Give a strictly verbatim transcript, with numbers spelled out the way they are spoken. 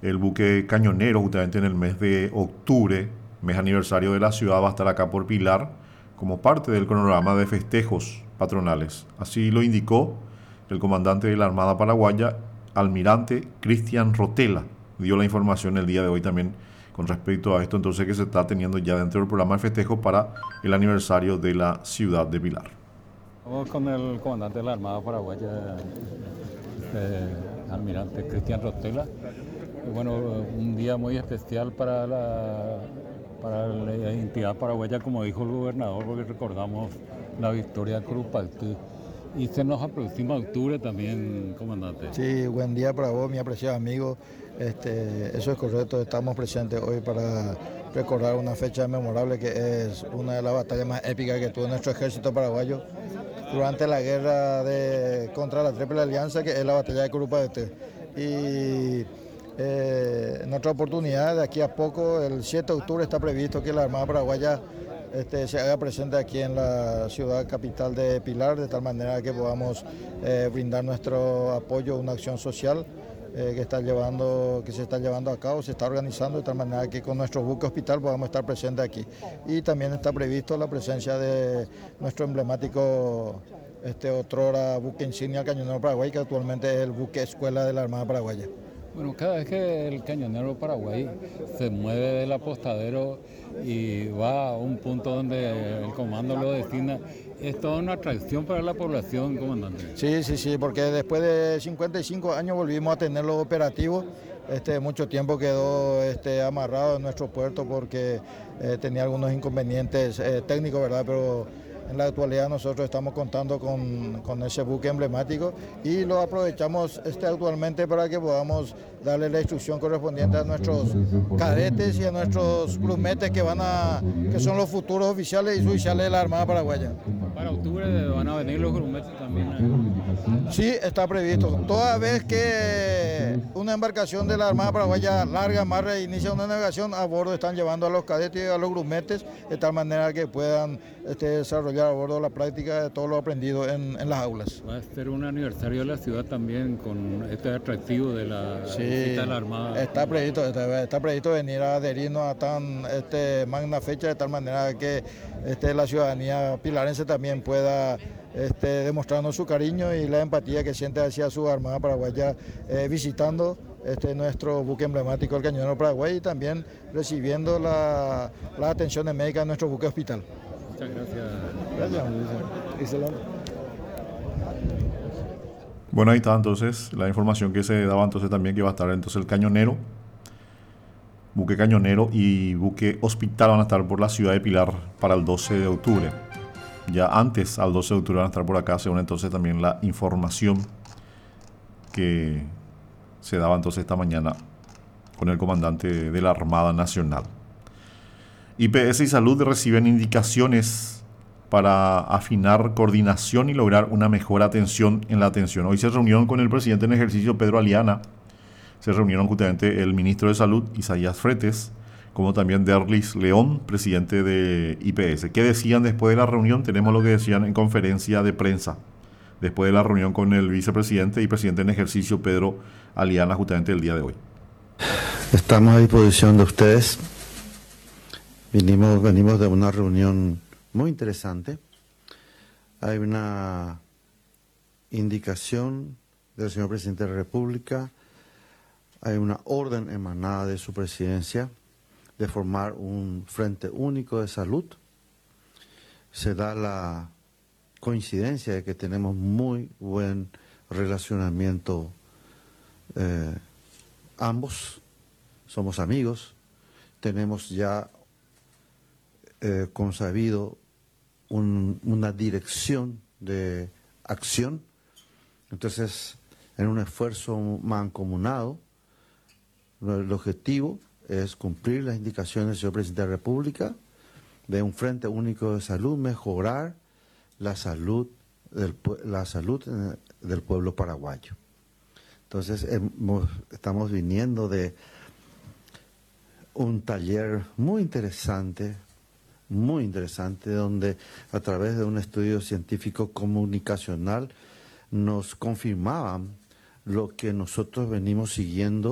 El buque Cañonero, justamente en el mes de octubre, mes aniversario de la ciudad, va a estar acá por Pilar como parte del cronograma de festejos patronales. Así lo indicó el comandante de la Armada Paraguaya, almirante Cristian Rotela. Dio la información el día de hoy también con respecto a esto, entonces, que se está teniendo ya dentro del programa de festejo para el aniversario de la ciudad de Pilar. Estamos con el comandante de la Armada Paraguaya, eh, almirante Cristian Rotela. Y bueno, un día muy especial para la, para la entidad paraguaya, como dijo el gobernador, porque recordamos la victoria de Curupaytí. Y se nos aproxima octubre también, comandante. Sí, buen día para vos, mi apreciado amigo. Este, eso es correcto, estamos presentes hoy para recordar una fecha memorable que es una de las batallas más épicas que tuvo nuestro ejército paraguayo durante la guerra de, contra la Triple Alianza, que es la batalla de Curupaytí. Y eh, nuestra oportunidad de aquí a poco, el siete de octubre, está previsto que la Armada Paraguaya Este, se haga presente aquí en la ciudad capital de Pilar, de tal manera que podamos eh, brindar nuestro apoyo a una acción social eh, que, está llevando, que se está llevando a cabo, se está organizando, de tal manera que con nuestro buque hospital podamos estar presentes aquí. Y también está previsto la presencia de nuestro emblemático este, otrora buque insignia Cañonero Paraguay, que actualmente es el buque escuela de la Armada Paraguaya. Bueno, cada vez que el Cañonero Paraguay se mueve del apostadero y va a un punto donde el comando lo destina, es toda una atracción para la población, comandante. Sí, sí, sí, porque después de cincuenta y cinco años volvimos a tenerlo operativo. Este, mucho tiempo quedó este, amarrado en nuestro puerto porque eh, tenía algunos inconvenientes eh, técnicos, ¿verdad? Pero en la actualidad nosotros estamos contando con, con ese buque emblemático y lo aprovechamos este, actualmente para que podamos darle la instrucción correspondiente a nuestros cadetes y a nuestros plumetes que van a que son los futuros oficiales y suboficiales de la Armada Paraguaya. Para octubre van a venir los grumetes también. Sí, está previsto. Toda vez que una embarcación de la Armada Paraguaya larga, amarra e inicia una navegación, a bordo están llevando a los cadetes y a los grumetes, de tal manera que puedan este, desarrollar a bordo la práctica de todo lo aprendido en, en las aulas. Va a ser un aniversario de la ciudad también con este atractivo de la sí, visita de la Armada. Está previsto, está, está previsto venir a adherirnos a tan este, magna fecha, de tal manera que este, la ciudadanía pilarense también pueda este, demostrarnos su cariño y la empatía que siente hacia su Armada Paraguaya eh, visitando este, nuestro buque emblemático, el Cañonero Paraguay, y también recibiendo la, las atenciones médicas de nuestro buque hospital. Muchas gracias. Gracias. Bueno, ahí está entonces la información que se daba entonces también, que va a estar entonces el Cañonero, buque Cañonero y buque hospital van a estar por la ciudad de Pilar para el doce de octubre. Ya antes, al doce de octubre, van a estar por acá, según entonces también la información que se daba entonces esta mañana con el comandante de la Armada Nacional. I P S y Salud reciben indicaciones para afinar coordinación y lograr una mejor atención en la atención. Hoy se reunieron con el presidente en ejercicio, Pedro Aliana. Se reunieron justamente el ministro de Salud, Isaías Fretes, como también Derlis León, presidente de I P S. ¿Qué decían después de la reunión? Tenemos lo que decían en conferencia de prensa, después de la reunión con el vicepresidente y presidente en ejercicio, Pedro Aliana, justamente el día de hoy. Estamos a disposición de ustedes. Venimos, venimos de una reunión muy interesante. Hay una indicación del señor presidente de la República, hay una orden emanada de su presidencia de formar un frente único de salud. Se da la coincidencia de que tenemos muy buen relacionamiento eh, ambos, somos amigos, tenemos ya eh, consabido un, una dirección de acción. Entonces, en un esfuerzo mancomunado, el objetivo es cumplir las indicaciones del señor presidente de la República de un frente único de salud, mejorar la salud del, la salud del pueblo paraguayo. Entonces, hemos, estamos viniendo de un taller muy interesante, muy interesante, donde a través de un estudio científico comunicacional nos confirmaban lo que nosotros venimos siguiendo